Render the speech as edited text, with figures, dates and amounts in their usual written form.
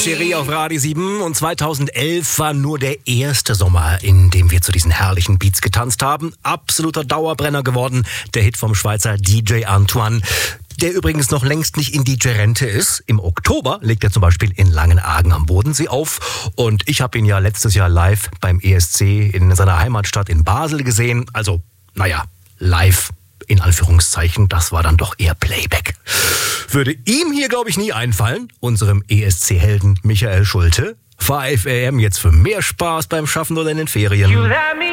Chérie auf Radio 7 und 2011 war nur der erste Sommer, in dem wir zu diesen herrlichen Beats getanzt haben. Absoluter Dauerbrenner geworden, der Hit vom Schweizer DJ Antoine, der übrigens noch längst nicht in DJ-Rente ist. Im Oktober legt er zum Beispiel in Langenargen am Bodensee auf und ich habe ihn ja letztes Jahr live beim ESC in seiner Heimatstadt in Basel gesehen. Also, live in Anführungszeichen, das war dann doch eher Playback. Würde ihm hier, glaube ich, nie einfallen, unserem ESC-Helden Michael Schulte. 5 AM jetzt für mehr Spaß beim Schaffen oder in den Ferien.